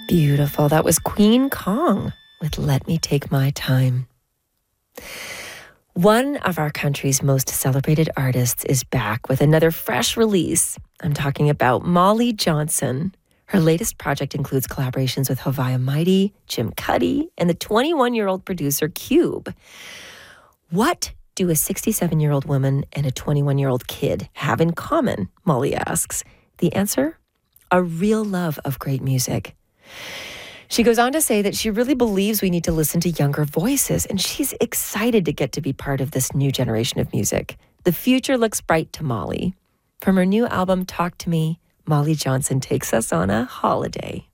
Beautiful. That was Queen Kong with Let Me Take My Time. One of our country's most celebrated artists is back with another fresh release. I'm talking about Molly Johnson. Her latest project includes collaborations with Haviah Mighty, Jim Cuddy, and the 21-year-old producer Cube. What do a 67-year-old woman and a 21-year-old kid have in common, Molly asks. The answer? A real love of great music. She goes on to say that she really believes we need to listen to younger voices, and she's excited to get to be part of this new generation of music. The future looks bright to Molly. From her new album, Talk to Me, Molly Johnson takes us on a holiday.